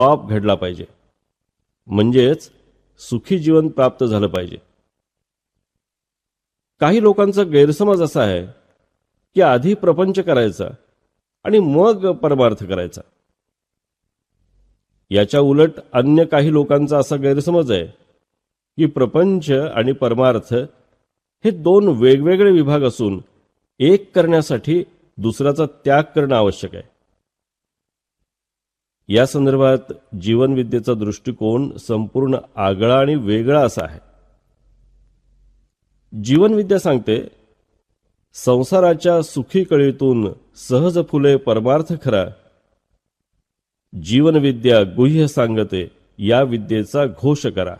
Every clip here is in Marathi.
टॉप घडला पाहिजे, म्हणजेच सुखी जीवन प्राप्त झालं पाहिजे. काही लोकांचा गैरसमज असा आहे की आधी प्रपंच करायचा आणि मग परमार्थ करायचा. याच्या उलट अन्य काही लोकांचा असा गैरसमज आहे की प्रपंच आणि परमार्थ हे दोन वेगवेगळे विभाग असून एक करण्यासाठी दुसऱ्याचा त्याग करणं आवश्यक आहे. या संदर्भात जीवनविद्येचा दृष्टिकोन संपूर्ण आगळा आणि वेगळा असा आहे. जीवनविद्या सांगते, संसाराच्या सुखी कळीतून सहज फुले परमार्थ खरा, जीवनविद्या गुह्य सांगते या विद्येचा घोष करा.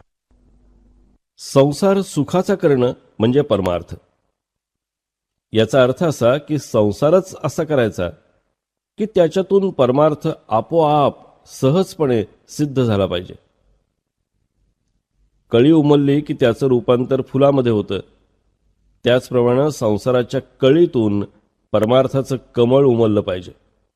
संसार सुखाचा करणं म्हणजे परमार्थ. याचा अर्थ असा की संसारच असा करायचा की त्याच्यातून परमार्थ आपोआप सहजपणे सिद्ध झाला पाहिजे. कळी उमलली की त्याचं रूपांतर फुलामध्ये होतं, त्याचप्रमाणे संसाराच्या कळीतून परमार्थाचं कमळ उमललं पाहिजे.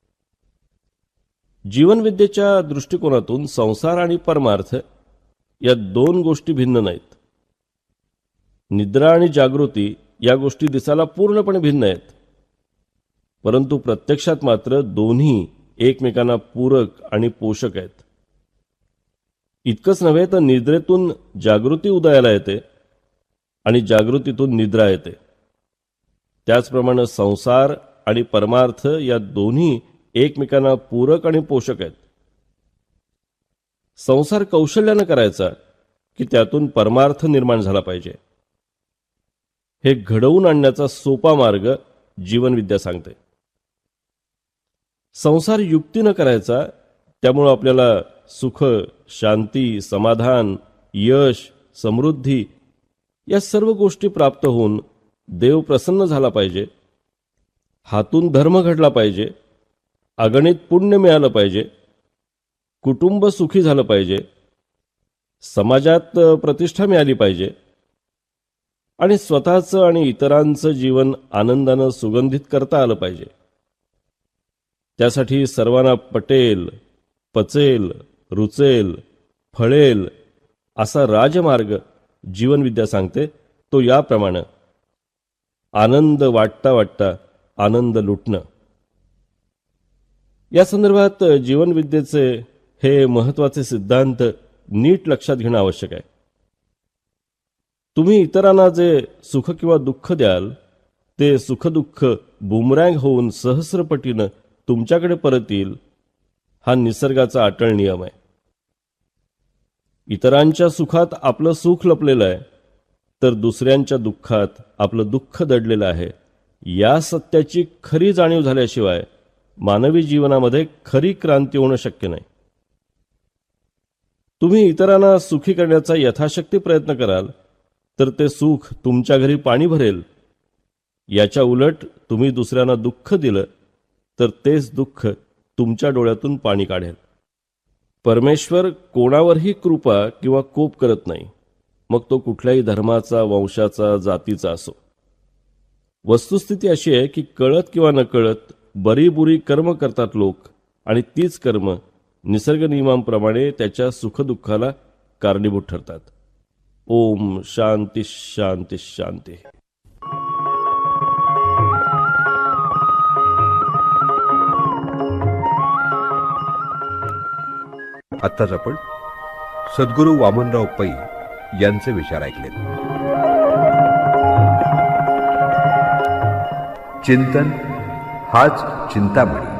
जीवनविद्येच्या दृष्टिकोनातून संसार आणि परमार्थ या दोन गोष्टी भिन्न नाहीत. निद्रा आणि जागृती या गोष्टी दिसायला पूर्णपणे भिन्न आहेत, परंतु प्रत्यक्षात मात्र दोन्ही एकमेकांना पूरक आणि पोषक आहेत. इतकंच नव्हे तर निद्रेतून जागृती उदयाला येते आणि जागृतीतून निद्रा येते. त्याचप्रमाणे संसार आणि परमार्थ या दोन्ही एकमेकांना पूरक आणि पोषक आहेत. संसार कौशल्यानं करायचा की त्यातून परमार्थ निर्माण झाला पाहिजे. हे घडवून आणण्याचा सोपा मार्ग जीवनविद्या सांगते. संसार युक्तीनं करायचा, त्यामुळं आपल्याला सुख, शांती, समाधान, यश, समृद्धी या सर्व गोष्टी प्राप्त होऊन देव प्रसन्न झाला पाहिजे, हातून धर्म घडला पाहिजे, अगणित पुण्य मिळालं पाहिजे, कुटुंब सुखी झालं पाहिजे, समाजात प्रतिष्ठा मिळाली पाहिजे आणि स्वतःचं आणि इतरांचं जीवन आनंदानं सुगंधित करता आलं पाहिजे. त्यासाठी सर्वांना पटेल, पचेल, रुचेल, फळेल असा राजमार्ग जीवनविद्या सांगते तो याप्रमाणे: आनंद वाटता वाटता आनंद लुटणं. या संदर्भात जीवनविद्येचे हे महत्त्वाचे सिद्धांत नीट लक्षात घेणं आवश्यक आहे. तुम्ही इतरांना जे सुख किंवा दुःख द्याल ते सुखदुःख बुमरँग होऊन सहस्रपटीनं तुमच्याकडे परत येईल, हा निसर्गाचा अटळ नियम आहे. इतरांच्या सुखात आपलं सुख लपलेलं आहे तर दुसऱ्यांच्या दुःखात आपलं दुःख दडलेलं आहे, या सत्याची खरी जाणीव झाल्याशिवाय मानवी जीवनामध्ये खरी क्रांती होणं शक्य नाही. तुम्ही इतरांना सुखी करण्याचा यथाशक्ती प्रयत्न कराल तर ते सुख तुमच्या घरी पाणी भरेल. याच्या उलट तुम्ही दुसऱ्यांना दुःख दिलं तर तेच दुःख तुमच्या डोळ्यातून पाणी काढेल. परमेश्वर कोणावरही कृपा किंवा कोप करत नाही, मग तो कुठल्याही धर्माचा, वंशाचा, जातीचा असो. वस्तुस्थिती अशी आहे की कळत किंवा नकळत बरी बुरी कर्म करतात लोक आणि तीच कर्म निसर्ग नियमांप्रमाणे त्याच्या सुखदुःखाला कारणीभूत ठरतात. ओम शांती शांती शांती. आत्ताच आपण सद्गुरू वामनराव पै यांचे विचार ऐकले. चिंतन हाच चिंतामणी.